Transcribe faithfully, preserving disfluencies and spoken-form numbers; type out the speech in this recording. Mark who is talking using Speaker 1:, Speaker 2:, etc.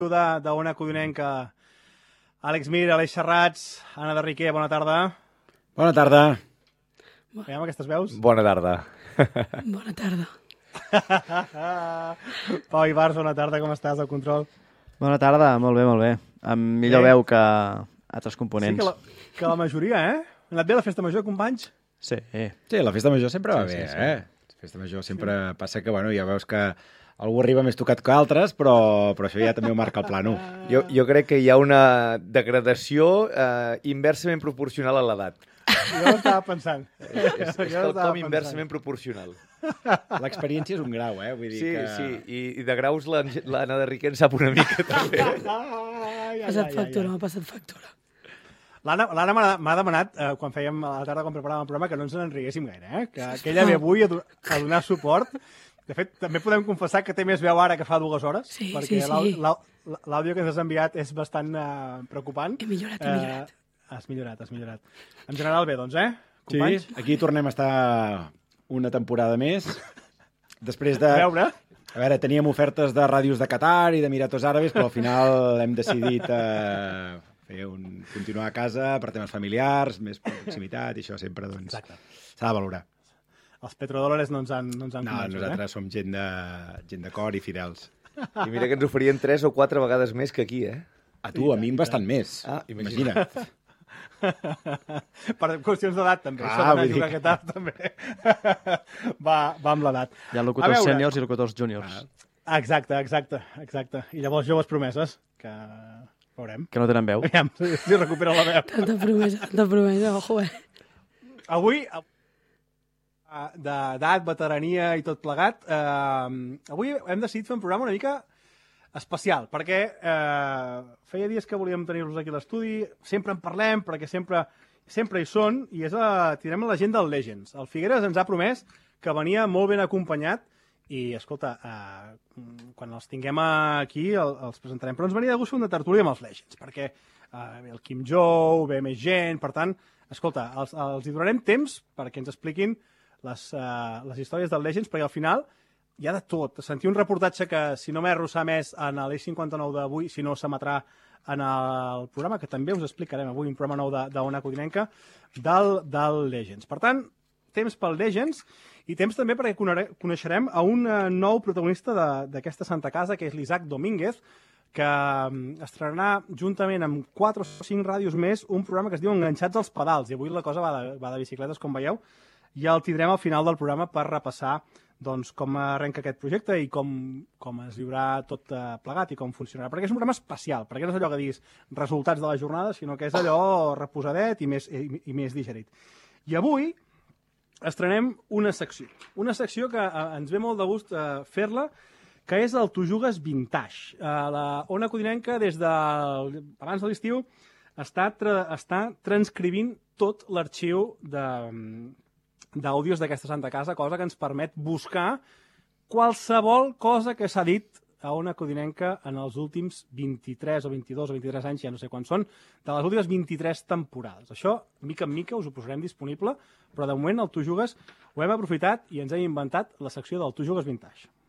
Speaker 1: d'Ona Codinenca, Àlex Mir, Aleix Serrats, Anna de Riquer, bona tarda.
Speaker 2: Bona tarda.
Speaker 1: Veiem aquestes veus?
Speaker 3: Bona tarda.
Speaker 4: Bona tarda.
Speaker 1: Pau Ibars, bona tarda, com estàs al control?
Speaker 5: Bona tarda, molt bé, molt bé. Amb millor
Speaker 1: Bé.
Speaker 5: veu que altres components.
Speaker 1: Sí, que la, que la majoria, eh? Ha anat bé la festa major, companys?
Speaker 5: Sí.
Speaker 2: Sí, la festa major sempre va
Speaker 5: Sí,
Speaker 2: bé,
Speaker 5: sí, sí.
Speaker 2: eh? La festa major sempre passa que, bueno, ja veus que algú arriba més tocat que altres, però, però això ja també ho marca el plano.
Speaker 3: Jo, jo crec que hi ha una degradació eh, inversament proporcional a l'edat.
Speaker 1: Jo ho estava pensant.
Speaker 3: És, és, és
Speaker 1: Jo estava
Speaker 3: quelcom
Speaker 1: pensant.
Speaker 3: inversament proporcional.
Speaker 2: L'experiència és un grau, eh? Vull dir
Speaker 3: Sí,
Speaker 2: que...
Speaker 3: sí, i, i de graus l'An- l'Anna de Riquer en sap una mica, també.
Speaker 1: Ai,
Speaker 4: M'ha
Speaker 1: ai,
Speaker 4: passat
Speaker 1: ai,
Speaker 4: factura,
Speaker 1: ai.
Speaker 4: m'ha passat factura.
Speaker 1: L'Anna l'Anna m'ha m'ha demanat, eh, quan fèiem a la tarda, quan preparàvem el programa, que no ens n'enriguéssim gaire, eh? Que, que ella ve avui a, do a donar suport. De fet, també podem confessar que té més veu ara que fa dues hores,
Speaker 4: Sí,
Speaker 1: perquè
Speaker 4: sí, sí.
Speaker 1: l'au- l'au- l'àudio que ens has enviat és bastant eh, preocupant.
Speaker 4: He millorat, he millorat.
Speaker 1: Eh, has millorat, has millorat. En general bé, doncs, eh?
Speaker 2: Sí,
Speaker 1: Companys?
Speaker 2: aquí tornem a estar una temporada més. Després de...
Speaker 1: A veure...
Speaker 2: A veure, teníem ofertes de ràdios de Qatar i d'Emiratos Àrabes, però al final hem decidit eh, fer un, continuar a casa per temes familiars, més proximitat, i això sempre doncs,
Speaker 1: Exacte.
Speaker 2: s'ha de valorar.
Speaker 1: Els petrodòlars no ens han, no ens han
Speaker 2: No,
Speaker 1: convençut,
Speaker 2: nosaltres som gent de, gent de cor i fidels.
Speaker 3: I mira que ens oferien tres o quatre vegades més que aquí, eh?
Speaker 2: A tu, a mi bastant més.
Speaker 3: Ah,
Speaker 2: imagina't.
Speaker 1: eh? Per qüestions d'edat, també.
Speaker 2: Ah,
Speaker 1: Això d'anar a
Speaker 2: vull dir
Speaker 1: jugar
Speaker 2: que-
Speaker 1: aquest art, també. va, va amb l'edat.
Speaker 5: Hi ha
Speaker 1: A
Speaker 5: locutors
Speaker 1: veure.
Speaker 5: sèniors i locutors júniors,
Speaker 1: Exacte, exacte, exacte. I llavors joves promeses, que veurem.
Speaker 5: que no tenen veu.
Speaker 1: Aviam si si recupera la veu.
Speaker 4: Tanta promesa, tanta promesa, ojo, eh?
Speaker 1: Avui, eh, d'edat, veterania i tot plegat, eh, avui hem decidit fer un programa una mica especial, perquè eh, feia dies que volíem tenir-los aquí a l'estudi, sempre en parlem, perquè sempre, sempre hi són, i és a, tirem a la gent del Legends. El Figueres ens ha promès que venia molt ben acompanyat, i, escolta, eh, quan els tinguem aquí el, els presentarem. Però ens venia de gust fer una tertúlia amb els Legends, perquè eh, ve el Kim Jou, ve més gent, per tant, escolta, els, els hi donarem temps perquè ens expliquin les, uh, les històries del Legends, perquè al final hi ha de tot. Sentir un reportatge que, si no m'erro, s'ha emès en l'Eix cinquanta-nou d'avui, si no s'emetrà en el programa, que també us explicarem avui, un programa nou d'Ona Codinenca, del, del Legends. Per tant, temps pel Legends i temps també perquè conere- coneixerem a un eh, nou protagonista de- d'aquesta Santa Casa, que és l'Isaac Domínguez, que mm, estrenarà juntament amb quatre o cinc ràdios més un programa que es diu Enganxats als pedals, i avui la cosa va de, va de bicicletes, com veieu, i el tindrem al final del programa per repassar doncs, com arrenca aquest projecte i com, com es viurà tot eh, plegat i com funcionarà. Perquè és un programa especial, perquè no és allò que diguis resultats de la jornada, sinó que és allò reposadet i més, i, i més digerit. I avui estrenem una secció. Una secció que eh, ens ve molt de gust eh, fer-la, que és el Tu jugues vintage. Eh, la Ona Codinenca, des de abans de l'estiu, està, tra està transcrivint tot l'arxiu de d'àudios d'aquesta Santa Casa, cosa que ens permet buscar qualsevol cosa que s'ha dit a Ona Codinenca en els últims vint-i-tres o vint-i-dos o vint-i-tres anys, ja no sé quan són, de les últimes vint-i-tres temporades. Això, mica en mica, us ho posarem disponible, però de moment el Tu jugues ho hem aprofitat i ens hem inventat la secció del Tu jugues vintage.